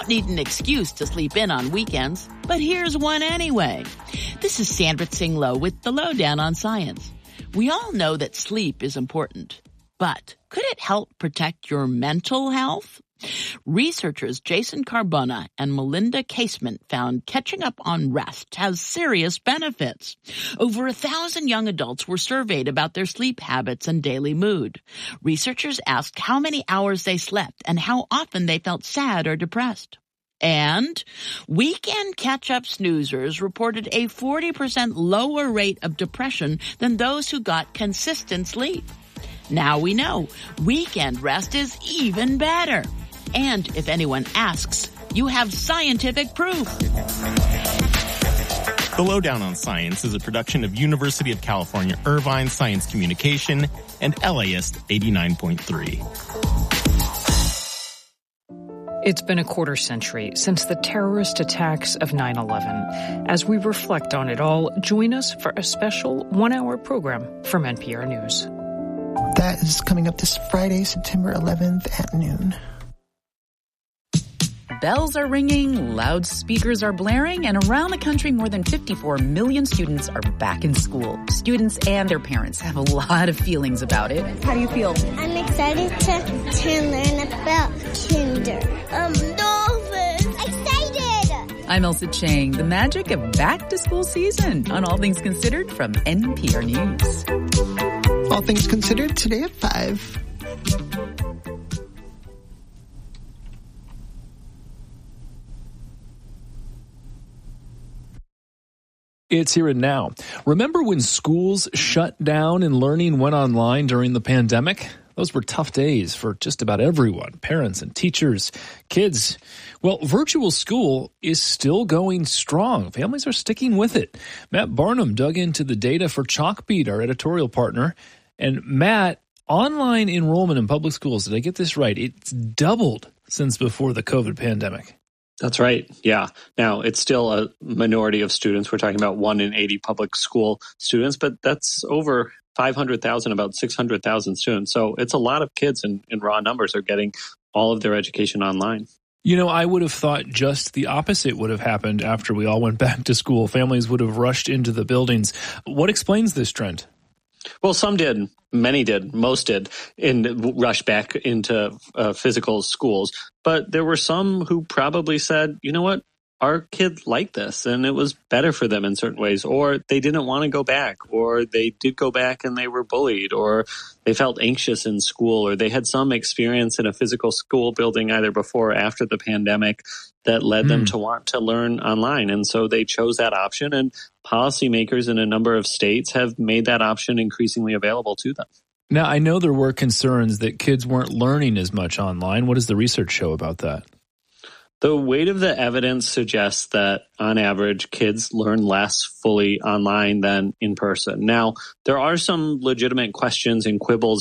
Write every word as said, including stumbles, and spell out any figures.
don't need an excuse to sleep in on weekends, but here's one anyway. This is Sandra Tsing-Loh with the Lowdown on Science. We all know that sleep is important, but could it help protect your mental health? Researchers Jason Carbona and Melinda Casement found catching up on rest has serious benefits. Over a thousand young adults were surveyed about their sleep habits and daily mood. Researchers asked how many hours they slept and how often they felt sad or depressed. And weekend catch-up snoozers reported a forty percent lower rate of depression than those who got consistent sleep. Now we know weekend rest is even better. And if anyone asks, you have scientific proof. The Lowdown on Science is a production of University of California, Irvine Science Communication and L A S eighty-nine point three. It's been a quarter century since the terrorist attacks of nine eleven. As we reflect on it all, join us for a special one-hour program from N P R News. That is coming up this Friday, September eleventh at noon. Bells are ringing, loudspeakers are blaring, and around the country, more than fifty-four million students are back in school. Students and their parents have a lot of feelings about it. How do you feel? I'm excited to, to learn about kinder. Um, dolphins! Excited! I'm Elsa Chang, the magic of back-to-school season on All Things Considered from N P R News. All Things Considered today at five. It's here and now. Remember when schools shut down and learning went online during the pandemic? Those were tough days for just about everyone, parents and teachers, kids. Well, virtual school is still going strong. Families are sticking with it. Matt Barnum dug into the data for Chalkbeat, our editorial partner. And Matt, online enrollment in public schools, did I get this right? It's doubled since before the COVID pandemic. That's right. Yeah. Now, it's still a minority of students. We're talking about one in eighty public school students, but that's over five hundred thousand, about six hundred thousand students. So it's a lot of kids in, in raw numbers are getting all of their education online. You know, I would have thought just the opposite would have happened after we all went back to school. Families would have rushed into the buildings. What explains this trend? Well, some did. Many did. Most did in rush back into uh, physical schools. But there were some who probably said, you know what? Our kids liked this and it was better for them in certain ways, or they didn't want to go back, or they did go back and they were bullied, or they felt anxious in school, or they had some experience in a physical school building either before or after the pandemic that led mm. them to want to learn online. And so they chose that option, and policymakers in a number of states have made that option increasingly available to them. Now, I know there were concerns that kids weren't learning as much online. What does the research show about that? The weight of the evidence suggests that, on average, kids learn less fully online than in person. Now, there are some legitimate questions and quibbles